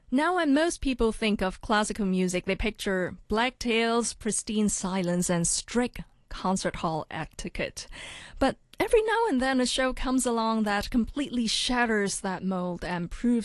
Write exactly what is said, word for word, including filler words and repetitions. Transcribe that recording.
Now, when most people think of classical music, they picture black tails, pristine silence, and strict concert hall etiquette. But every now and then a show comes along that completely shatters that mold and proves